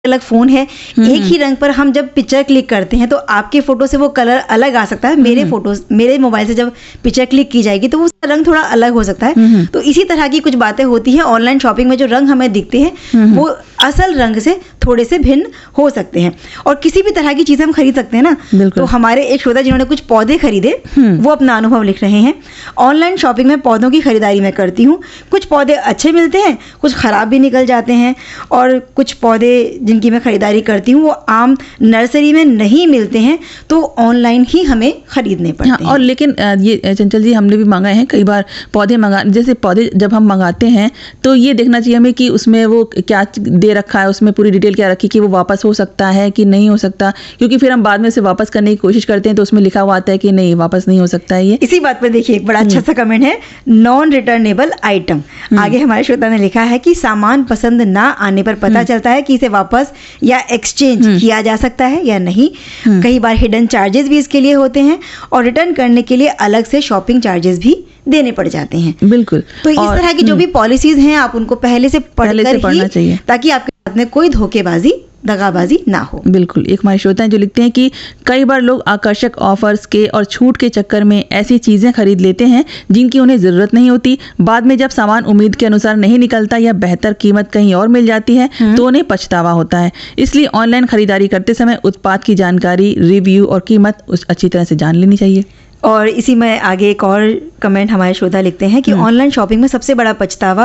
अलग फ़ोन है, एक ही रंग पर हम जब पिक्चर क्लिक करते हैं तो आपके फ़ोटो से वो कलर अलग आ सकता है, मेरे मोबाइल से जब पिक्चर क्लिक की जाएगी तो उसका रंग थोड़ा अलग हो सकता है। तो इसी तरह की कुछ बातें होती हैं। ऑनलाइन शॉपिंग में जो रंग हमें दिखते हैं वो असल रंग से थोड़े से भिन्न हो सकते हैं। और किसी भी तरह की चीज़ हम खरीद सकते हैं ना। तो हमारे एक श्रोता जिन्होंने कुछ पौधे खरीदे वो अपना अनुभव लिख रहे हैं। ऑनलाइन शॉपिंग में पौधों की खरीदारी मैं करती हूँ। कुछ पौधे अच्छे मिलते हैं, कुछ ख़राब भी निकल जाते हैं, और कुछ पौधे जिनकी मैं खरीदारी करती हूँ वो आम नर्सरी में नहीं मिलते हैं, तो ऑनलाइन ही हमें खरीदने पड़ते हैं। और लेकिन ये चंचल जी, हमने भी मंगाए हैं कई बार पौधे जैसे पौधे जब हम मंगाते हैं तो ये देखना चाहिए हमें कि उसमें वो क्या दे रखा है, उसमें पूरी डिटेल क्या रखी कि वो वापस हो सकता है कि नहीं हो सकता, क्योंकि फिर हम बाद में से वापस करने की कोशिश करते हैं तो उसमें लिखा हुआ आता है कि नहीं, वापस नहीं हो सकता है। ये इसी बात पर देखिए एक बड़ा अच्छा सा कमेंट है, नॉन रिटर्नेबल आइटम। आगे हमारे श्रोता ने लिखा है कि सामान पसंद ना आने पर पता चलता है कि इसे वापस या एक्सचेंज किया जा सकता है या नहीं। कई बार हिडन चार्जेस भी इसके लिए होते हैं और रिटर्न करने के लिए अलग से शॉपिंग चार्जेस भी देने पड़ जाते हैं। बिल्कुल। तो इस तरह की जो भी पॉलिसीज हैं आप उनको पहले से पढ़ना चाहिए ताकि आपके साथ में कोई धोखेबाजी, दगाबाजी ना हो। बिल्कुल। एक हमारे श्रोता हैं जो लिखते हैं कि कई बार लोग आकर्षक ऑफर्स के और छूट के चक्कर में ऐसी चीजें खरीद लेते हैं जिनकी उन्हें जरूरत नहीं होती। बाद में जब सामान उम्मीद के अनुसार नहीं निकलता या बेहतर कीमत कहीं और मिल जाती है तो उन्हें पछतावा होता है। इसलिए ऑनलाइन खरीदारी करते समय उत्पाद की जानकारी, रिव्यू और कीमत अच्छी तरह से जान लेनी चाहिए। और इसी में आगे एक और कमेंट हमारे श्रोता लिखते हैं कि ऑनलाइन शॉपिंग में सबसे बड़ा पछतावा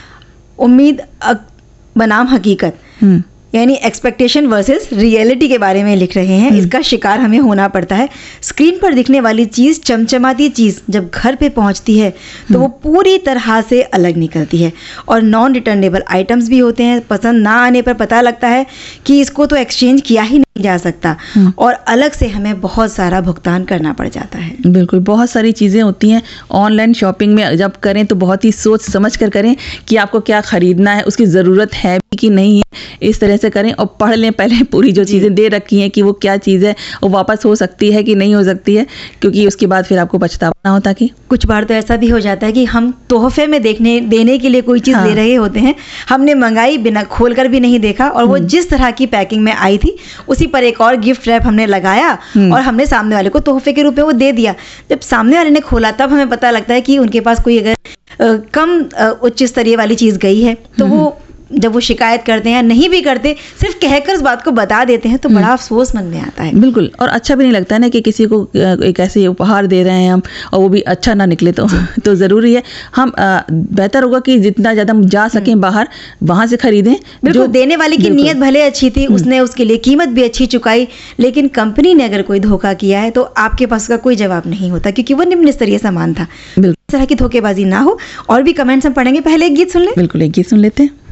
उम्मीद बनाम हकीकत, यानी एक्सपेक्टेशन वर्सेस रियलिटी के बारे में लिख रहे हैं। इसका शिकार हमें होना पड़ता है। स्क्रीन पर दिखने वाली चीज़, चमचमाती चीज़ जब घर पे पहुंचती है तो वो पूरी तरह से अलग निकलती है। और नॉन रिटर्नेबल आइटम्स भी होते हैं। पसंद ना आने पर पता लगता है कि इसको तो एक्सचेंज किया ही नहीं जा सकता और अलग से हमें बहुत सारा भुगतान करना पड़ जाता है। बिल्कुल। बहुत सारी चीज़ें होती हैं ऑनलाइन शॉपिंग में। जब करें तो बहुत ही सोच समझ कर करें कि आपको क्या खरीदना है, उसकी ज़रूरत है भी कि नहीं है, इस तरह से करें। और पढ़ लें पहले पूरी जो चीज़ें दे रखी हैं कि वो क्या चीज़ है, वो वापस हो सकती है कि नहीं हो सकती है, क्योंकि उसके बाद फिर आपको पछतावा ना होता। कि कुछ बार तो ऐसा भी हो जाता है कि हम तोहफे में देने के लिए कोई चीज़ ले रहे होते हैं, हमने मंगाई, बिना खोल कर भी नहीं देखा, और वो जिस तरह की पैकिंग में आई थी उसी पर एक और गिफ्ट रैप हमने लगाया और हमने सामने वाले को तोहफे के रूप में वो दे दिया। जब सामने वाले ने खोला तब हमें पता लगता है कि उनके पास कोई अगर कम उच्च स्तरीय वाली चीज़ गई है तो वो जब वो शिकायत करते हैं, नहीं भी करते, सिर्फ कहकर इस बात को बता देते हैं तो बड़ा अफसोस मन में आता है। बिल्कुल। और अच्छा भी नहीं लगता है ना कि किसी को एक ऐसे उपहार दे रहे हैं हम और वो भी अच्छा ना निकले तो ज़रूरी है हम बेहतर होगा कि जितना ज़्यादा हम जा सकें बाहर, वहाँ से खरीदें। जो देने वाले की नीयत भले अच्छी थी, उसने उसके लिए कीमत भी अच्छी चुकाई, लेकिन कंपनी ने अगर कोई धोखा किया है तो आपके पास उसका कोई जवाब नहीं होता, क्योंकि वो निम्न स्तरीय सामान था। इस तरह की धोखेबाजी ना हो। और भी कमेंट्स हम पढ़ेंगे, पहले एक गीत सुन लें। बिल्कुल, एक गीत सुन लेते हैं।